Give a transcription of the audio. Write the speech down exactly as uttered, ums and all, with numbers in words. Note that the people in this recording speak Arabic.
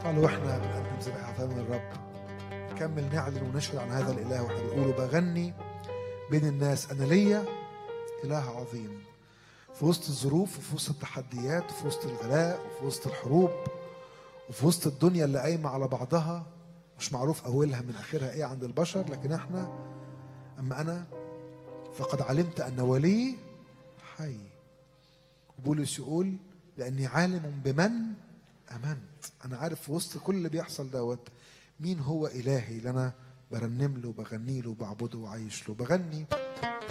قالوا واحنا بنقدم ذبيحة من الرب نكمل نعلن ونشهد عن هذا الإله واحنا بنقوله بغني بين الناس أنا ليا إله عظيم في وسط الظروف وفي وسط التحديات وفي وسط الغلاء وفي وسط الحروب وفي وسط الدنيا اللي قايمة على بعضها مش معروف أولها من آخرها إيه عند البشر. لكن إحنا أما أنا فقد علمت أن ولي حي. بولس يقول لأني عالم بمن آمنت. أنا عارف في وسط كل اللي بيحصل دوت مين هو إلهي اللي أنا برنم له وبغني له وبعبده وعايش له. بغني